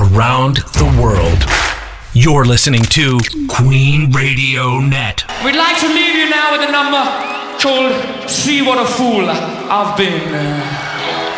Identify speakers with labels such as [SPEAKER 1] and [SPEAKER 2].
[SPEAKER 1] around the world. You're listening to Queen Radio Net.
[SPEAKER 2] We'd like to leave you now with a number called See What a Fool I've Been.